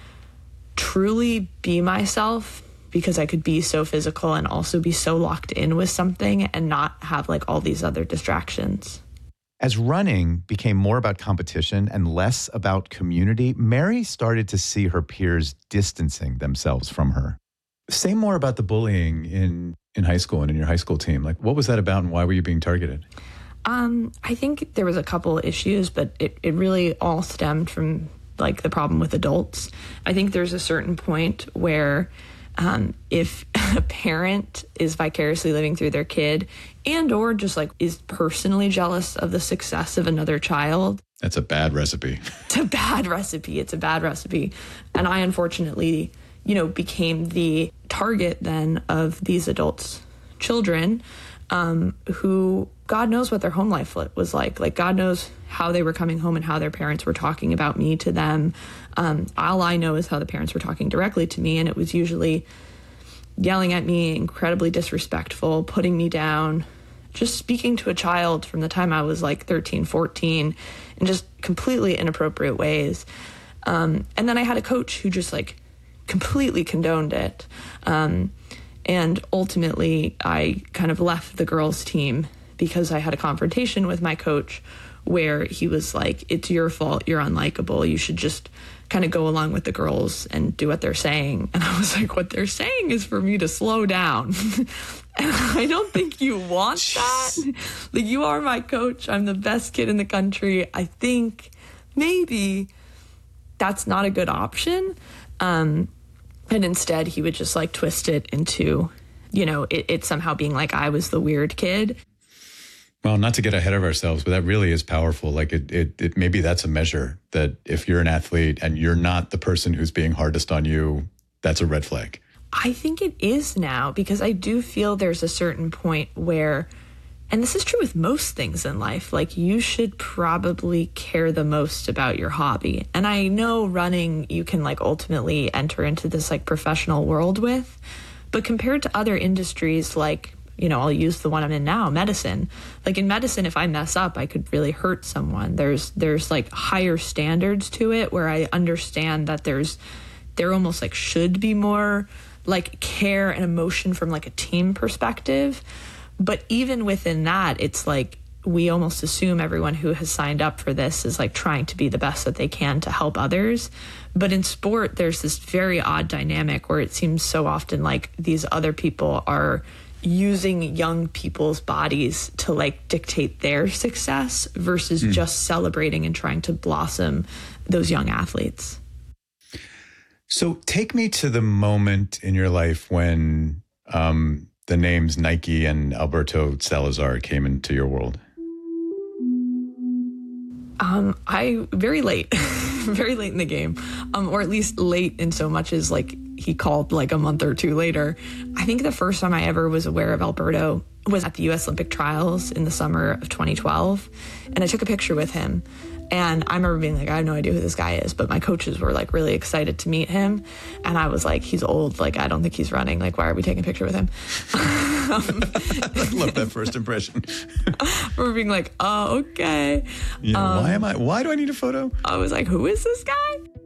truly be myself, because I could be so physical and also be so locked in with something and not have like all these other distractions. As running became more about competition and less about community, Mary started to see her peers distancing themselves from her. Say more about the bullying in, in high school and in your high school team. Like, what was that about and why were you being targeted? Um, I think there was a couple issues, but it, it really all stemmed from like the problem with adults. I think there's a certain point where um, if a parent is vicariously living through their kid and or just like is personally jealous of the success of another child. That's a bad recipe. It's a bad recipe. It's a bad recipe. And I unfortunately, you know, became the target then of these adults' children um, who God knows what their home life was like. Like God knows how they were coming home and how their parents were talking about me to them. Um, all I know is how the parents were talking directly to me. And it was usually yelling at me, incredibly disrespectful, putting me down, just speaking to a child from the time I was like thirteen, fourteen in just completely inappropriate ways. Um, and then I had a coach who just like completely condoned it. Um, and ultimately I kind of left the girls' team because I had a confrontation with my coach where he was like, it's your fault, you're unlikable, you should just kind of go along with the girls and do what they're saying. And I was like, what they're saying is for me to slow down. And I don't think you want that. Like, you are my coach, I'm the best kid in the country. I think maybe that's not a good option. Um, and instead he would just like twist it into, you know, it, it somehow being like I was the weird kid. Well, not to get ahead of ourselves, but that really is powerful. Like it, it, it, maybe that's a measure that if you're an athlete and you're not the person who's being hardest on you, that's a red flag. I think it is now, because I do feel there's a certain point where, and this is true with most things in life, like you should probably care the most about your hobby. And I know running, you can like ultimately enter into this like professional world with, but compared to other industries like, you know, I'll use the one I'm in now, medicine. Like in medicine, if I mess up, I could really hurt someone. There's there's like higher standards to it where I understand that there's, there almost like should be more like care and emotion from like a team perspective. But even within that, it's like we almost assume everyone who has signed up for this is like trying to be the best that they can to help others. But in sport, there's this very odd dynamic where it seems so often like these other people are using young people's bodies to like dictate their success versus mm. just celebrating and trying to blossom those young athletes. So take me to the moment in your life when um, the names Nike and Alberto Salazar came into your world. Um, I very late, very late in the game, um, or at least late in so much as like he called like a month or two later. I think the first time I ever was aware of Alberto was at the U S Olympic trials in the summer of twenty twelve. And I took a picture with him. And I remember being like, I have no idea who this guy is, but my coaches were like really excited to meet him. And I was like, he's old. Like, I don't think he's running. Like, why are we taking a picture with him? um, I love that first impression. We're being like, oh, okay. Yeah, um, why am I, why do I need a photo? I was like, who is this guy?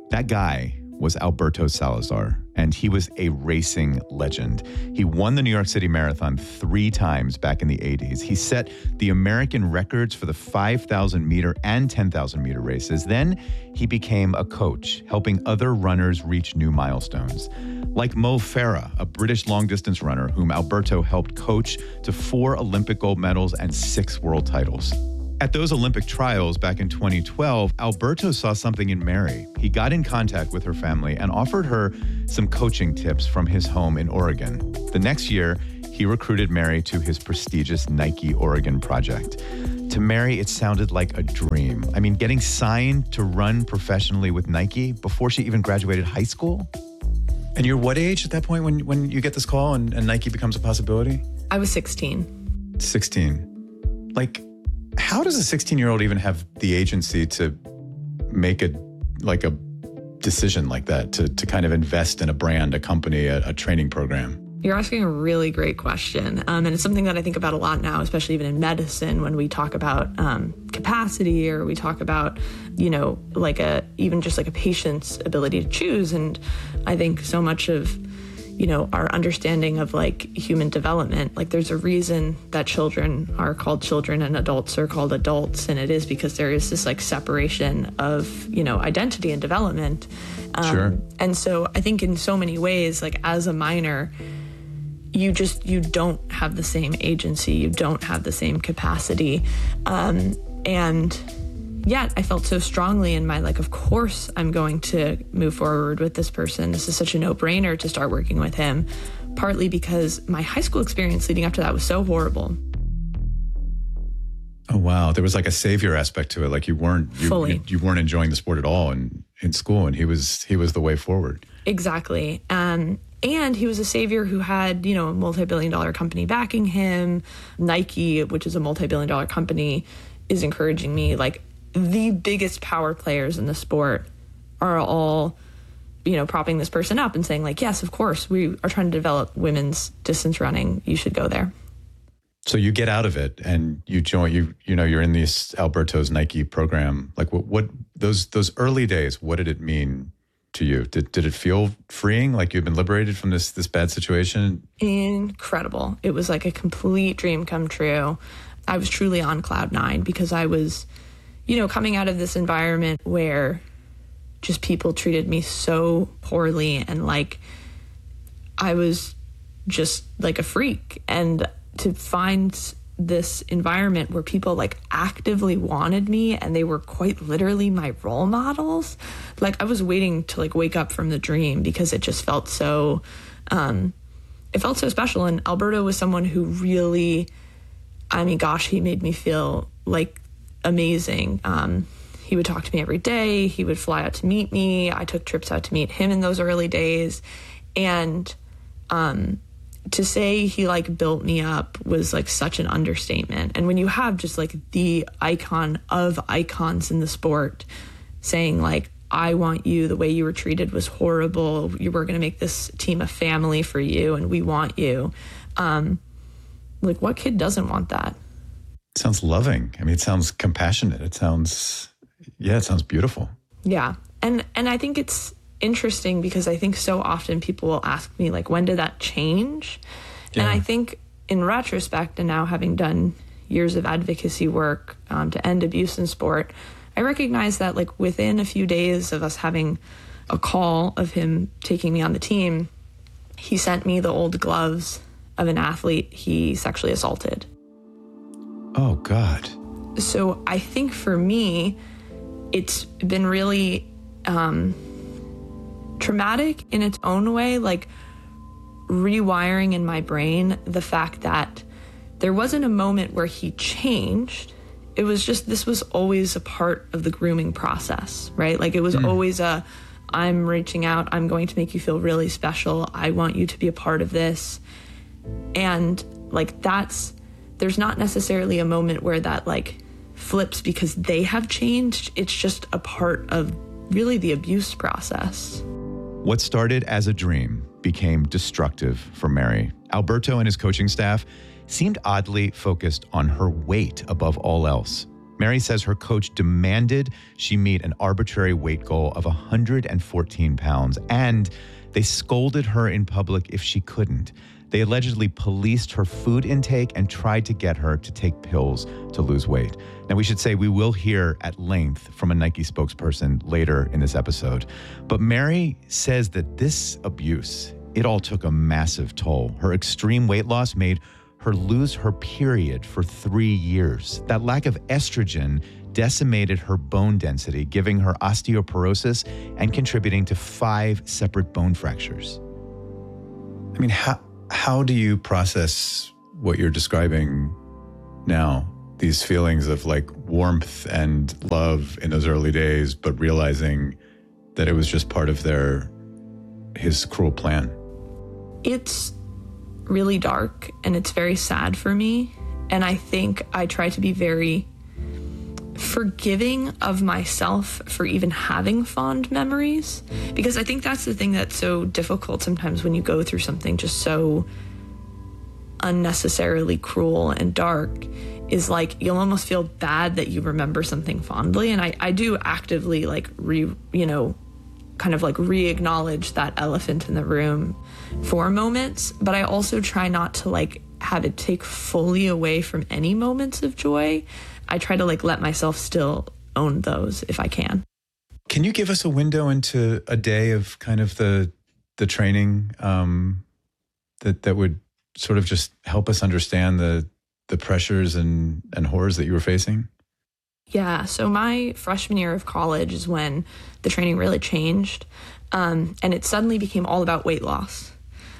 That guy was Alberto Salazar, and he was a racing legend. He won the New York City Marathon three times back in the eighties. He set the American records for the five thousand meter and ten thousand meter races. Then he became a coach, helping other runners reach new milestones. Like Mo Farah, a British long-distance runner whom Alberto helped coach to four Olympic gold medals and six world titles. At those Olympic trials back in twenty twelve, Alberto saw something in Mary. He got in contact with her family and offered her some coaching tips from his home in Oregon. The next year, he recruited Mary to his prestigious Nike Oregon project. To Mary, it sounded like a dream. I mean, getting signed to run professionally with Nike before she even graduated high school? And you're what age at that point when, when you get this call and, and Nike becomes a possibility? I was sixteen. sixteen. Like, how does a sixteen-year-old even have the agency to make a like a decision like that, to to kind of invest in a brand, a company, a, a training program? You're asking a really great question. Um, and it's something that I think about a lot now, especially even in medicine, when we talk about um, capacity, or we talk about, you know, like a, even just like a patient's ability to choose. And I think so much of, you know, our understanding of like human development, like there's a reason that children are called children and adults are called adults. And it is because there is this like separation of, you know, identity and development. Um, sure. And so I think in so many ways, like as a minor, you just, you don't have the same agency, you don't have the same capacity. Um, and yet I felt so strongly in my, like, of course I'm going to move forward with this person. This is such a no-brainer to start working with him, partly because my high school experience leading up to that was so horrible. Oh, wow. There was like a savior aspect to it. Like you weren't, you, Fully. you, you weren't enjoying the sport at all in, in school, and he was, he was the way forward. Exactly. Um, And he was a savior who had, you know, a multi-billion dollar company backing him. Nike, which is a multi-billion dollar company, is encouraging me. Like, the biggest power players in the sport are all, you know, propping this person up and saying, like, yes, of course, we are trying to develop women's distance running. You should go there. So you get out of it and you join, you you know, you're in this Alberto's Nike program. Like, what, what those those early days, what did it mean to you? Did did it feel freeing, like you've been liberated from this this bad situation? Incredible. It was like a complete dream come true. I was truly on cloud nine because I was, you know, coming out of this environment where just people treated me so poorly, and like I was just like a freak. And to find this environment where people like actively wanted me and they were quite literally my role models, like I was waiting to like wake up from the dream because it just felt so um it felt so special. And Alberto was someone who really, I mean, gosh, he made me feel like amazing. Um he would talk to me every day. He would fly out to meet me. I took trips out to meet him in those early days. And um to say he like built me up was like such an understatement. And when you have just like the icon of icons in the sport saying like, I want you, the way you were treated was horrible, you were going to make this team a family for you and we want you. Um, like what kid doesn't want that? It sounds loving. I mean, it sounds compassionate. It sounds, yeah, it sounds beautiful. Yeah. And, and I think it's interesting because I think so often people will ask me like, when did that change? Yeah. And I think in retrospect, and now having done years of advocacy work um, to end abuse in sport, I recognize that like within a few days of us having a call of him taking me on the team, he sent me the old gloves of an athlete he sexually assaulted. Oh, God. So I think for me, it's been really um, traumatic in its own way, like rewiring in my brain the fact that there wasn't a moment where he changed. It was just, this was always a part of the grooming process, right? Like it was mm. always a, I'm reaching out, I'm going to make you feel really special. I want you to be a part of this. And like that's, there's not necessarily a moment where that like flips because they have changed. It's just a part of really the abuse process. What started as a dream became destructive for Mary. Alberto and his coaching staff seemed oddly focused on her weight above all else. Mary says her coach demanded she meet an arbitrary weight goal of one hundred fourteen pounds, and they scolded her in public if she couldn't. They allegedly policed her food intake and tried to get her to take pills to lose weight. Now, we should say we will hear at length from a Nike spokesperson later in this episode. But Mary says that this abuse, it all took a massive toll. Her extreme weight loss made her lose her period for three years. That lack of estrogen decimated her bone density, giving her osteoporosis and contributing to five separate bone fractures. I mean, how how do you process what you're describing now? These feelings of like warmth and love in those early days, but realizing that it was just part of their, his cruel plan. It's really dark and it's very sad for me. And I think I try to be very forgiving of myself for even having fond memories, because I think that's the thing that's so difficult sometimes when you go through something just so unnecessarily cruel and dark, is like you'll almost feel bad that you remember something fondly. And I, I do actively like re, you know, kind of like re-acknowledge that elephant in the room for moments, but I also try not to like have it take fully away from any moments of joy. I try to like let myself still own those if I can. Can you give us a window into a day of kind of the the training um, that that would sort of just help us understand the the pressures and, and horrors that you were facing? Yeah, so my freshman year of college is when the training really changed, um, and it suddenly became all about weight loss.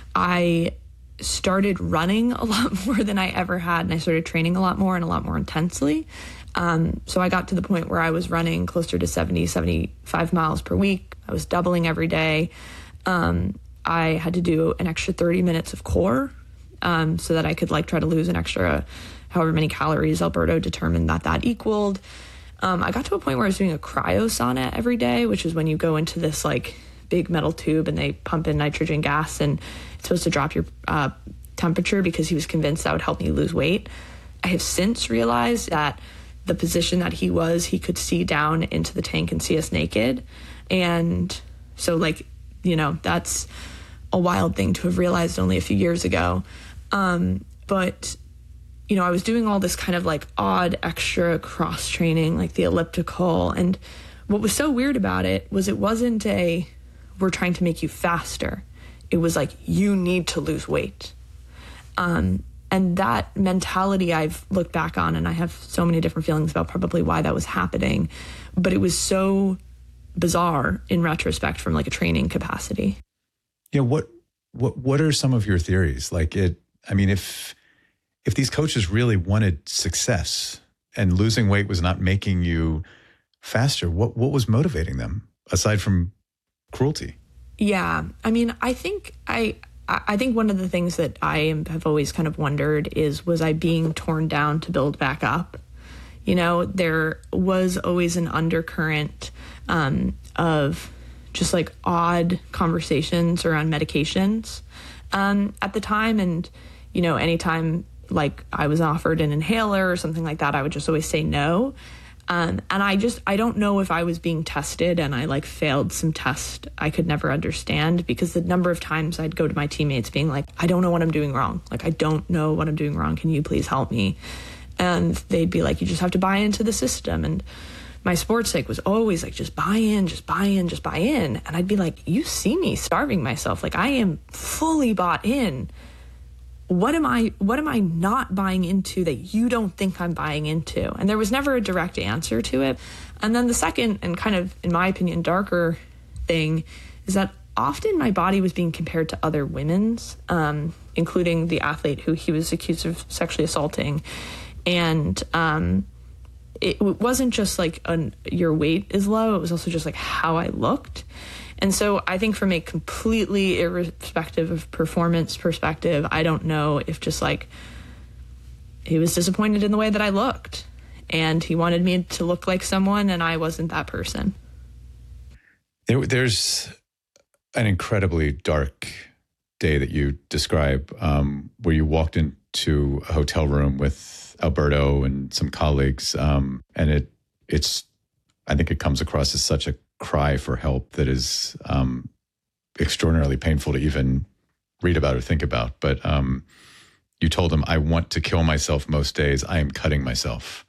I started running a lot more than I ever had, and I started training a lot more and a lot more intensely. Um, so I got to the point where I was running closer to seventy, seventy-five miles per week. I was doubling every day. Um, I had to do an extra thirty minutes of core um, so that I could like try to lose an extra however many calories Alberto determined that that equaled. Um, I got to a point where I was doing a cryosauna every day, which is when you go into this like big metal tube and they pump in nitrogen gas and it's supposed to drop your uh, temperature because he was convinced that would help me lose weight. I have since realized that the position that he was, he could see down into the tank and see us naked. And so like, you know, that's a wild thing to have realized only a few years ago. Um, but, you know, I was doing all this kind of like odd extra cross training, like the elliptical. And what was so weird about it was it wasn't a, we're trying to make you faster. It was like, you need to lose weight. Um, and that mentality I've looked back on, and I have so many different feelings about probably why that was happening, but it was so bizarre in retrospect from like a training capacity. Yeah. What, what, what are some of your theories? Like it, I mean, if, if these coaches really wanted success and losing weight was not making you faster, what, what was motivating them aside from cruelty? Yeah. I mean, I think I, I think one of the things that I am, have always kind of wondered is, was I being torn down to build back up? You know, there was always an undercurrent um, of just like odd conversations around medications um, at the time. And, you know, anytime like I was offered an inhaler or something like that, I would just always say no. Um, and I just, I don't know if I was being tested and I like failed some test I could never understand, because the number of times I'd go to my teammates being like, I don't know what I'm doing wrong. Like, I don't know what I'm doing wrong. Can you please help me? And they'd be like, you just have to buy into the system. And my sports psych was always like, just buy in, just buy in, just buy in. And I'd be like, you see me starving myself. Like, I am fully bought in. What am I, what am I not buying into that you don't think I'm buying into? And there was never a direct answer to it. And then the second, and kind of, in my opinion, darker thing is that often my body was being compared to other women's, um, including the athlete who he was accused of sexually assaulting. And um, it wasn't just like an, your weight is low, it was also just like how I looked. And so I think from a completely irrespective of performance perspective, I don't know if just like he was disappointed in the way that I looked and he wanted me to look like someone and I wasn't that person. There, there's an incredibly dark day that you describe um, where you walked into to a hotel room with Alberto and some colleagues, um, and it it's I think it comes across as such a cry for help that is um, extraordinarily painful to even read about or think about. But um, you told him, "I want to kill myself most days. I am cutting myself."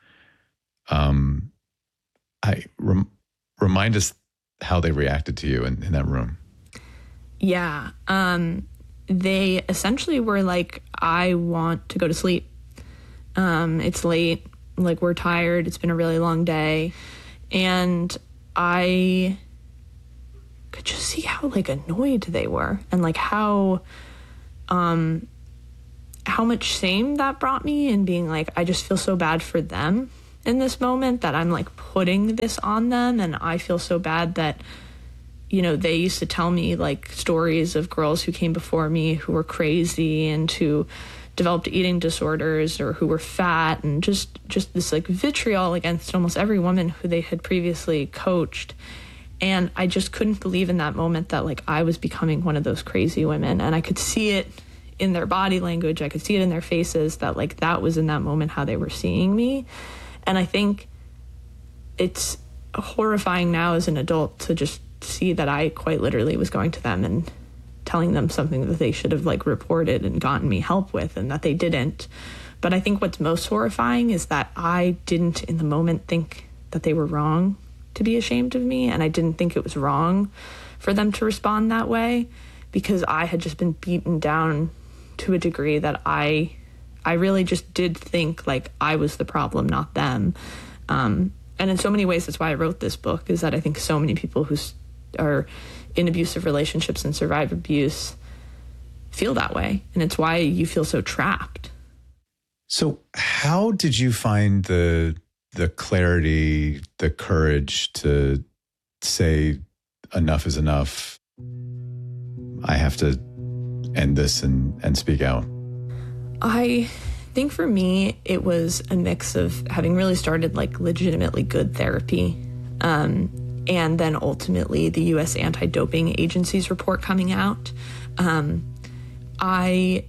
Um, I rem- remind us how they reacted to you in, in that room. Yeah. Um, they essentially were like, I want to go to sleep. Um, it's late. Like, we're tired. It's been a really long day. And I could just see how, like, annoyed they were and, like, how, um, how much shame that brought me, and being like, I just feel so bad for them in this moment that I'm, like, putting this on them. And I feel so bad that, you know, they used to tell me, like, stories of girls who came before me who were crazy and who developed eating disorders or who were fat, and just, just this, like, vitriol against almost every woman who they had previously coached. And I just couldn't believe in that moment that, like, I was becoming one of those crazy women. And I could see it in their body language. I could see it in their faces that, like, that was in that moment how they were seeing me. And I think it's horrifying now as an adult to just see that I quite literally was going to them and telling them something that they should have, like, reported and gotten me help with, and that they didn't. But I think what's most horrifying is that I didn't in the moment think that they were wrong to be ashamed of me, and I didn't think it was wrong for them to respond that way, because I had just been beaten down to a degree that I I really just did think, like, I was the problem, not them. Um, and in so many ways, that's why I wrote this book, is that I think so many people who are in abusive relationships and survive abuse feel that way. And it's why you feel so trapped. So how did you find the the clarity, the courage to say enough is enough? I have to end this and, and speak out. I think for me, it was a mix of having really started, like, legitimately good therapy, um, and then ultimately the U S Anti-Doping Agency's report coming out. Um, I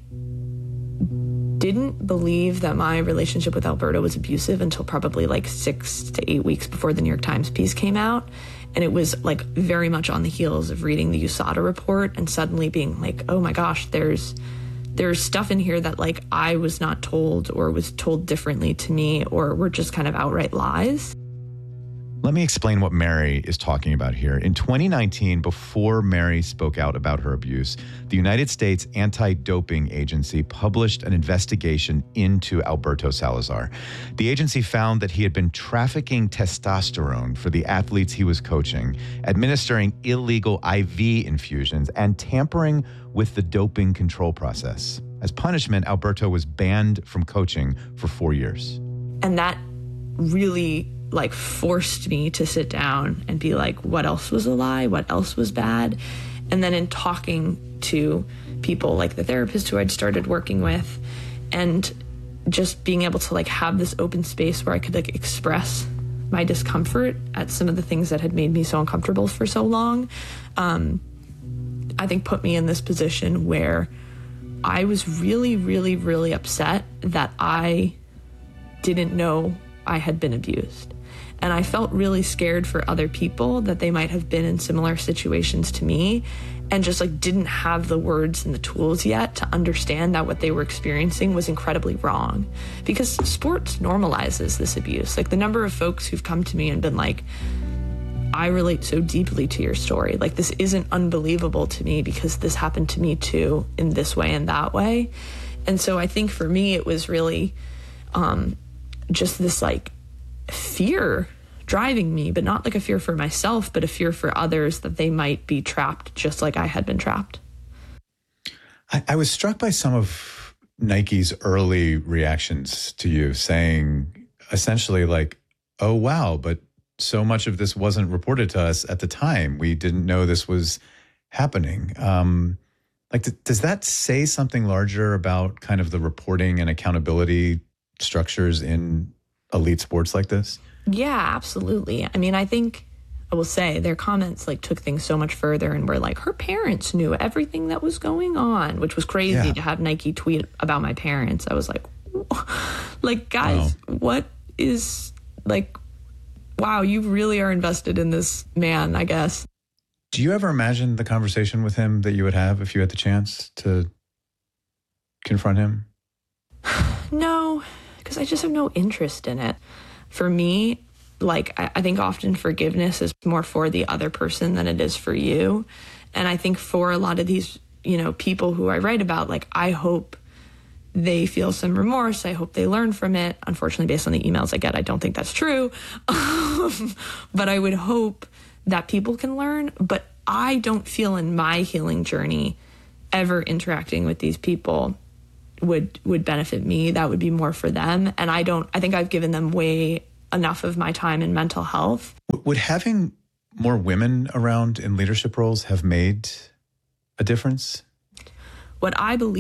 didn't believe that my relationship with Alberto was abusive until probably like six to eight weeks before the New York Times piece came out. And it was, like, very much on the heels of reading the U S A D A report and suddenly being like, oh my gosh, there's there's stuff in here that, like, I was not told, or was told differently to me, or were just kind of outright lies. Let me explain what Mary is talking about here. In twenty nineteen, before Mary spoke out about her abuse, the United States Anti-Doping Agency published an investigation into Alberto Salazar. The agency found that he had been trafficking testosterone for the athletes he was coaching, administering illegal I V infusions, and tampering with the doping control process. As punishment, Alberto was banned from coaching for four years. And that really, like, forced me to sit down and be like, what else was a lie? What else was bad? And then in talking to people like the therapist who I'd started working with, and just being able to, like, have this open space where I could, like, express my discomfort at some of the things that had made me so uncomfortable for so long, um, I think put me in this position where I was really, really, really upset that I didn't know I had been abused. And I felt really scared for other people that they might have been in similar situations to me, and just, like, didn't have the words and the tools yet to understand that what they were experiencing was incredibly wrong. Because sports normalizes this abuse. Like, the number of folks who've come to me and been like, I relate so deeply to your story. Like, this isn't unbelievable to me because this happened to me too, in this way and that way. And so I think for me, it was really um, just this, like, fear driving me, but not like a fear for myself, but a fear for others that they might be trapped just like I had been trapped. I, I was struck by some of Nike's early reactions to you, saying essentially like, oh, wow, but so much of this wasn't reported to us at the time. We didn't know this was happening. Um, like, th- does that say something larger about kind of the reporting and accountability structures in elite sports like this? Yeah, absolutely. I mean, I think I will say their comments like took things so much further and were like, her parents knew everything that was going on, which was crazy yeah. to have Nike tweet about my parents. I was like, like, guys, wow. what is like, wow, you really are invested in this man, I guess. Do you ever imagine the conversation with him that you would have if you had the chance to confront him? No, because I just have no interest in it. For me, like, I, I think often forgiveness is more for the other person than it is for you. And I think for a lot of these, you know, people who I write about, like, I hope they feel some remorse. I hope they learn from it. Unfortunately, based on the emails I get, I don't think that's true. But I would hope that people can learn. But I don't feel in my healing journey ever interacting with these people would would benefit me. That would be more for them. And I don't, I think I've given them way enough of my time in mental health. Would having more women around in leadership roles have made a difference? What I believe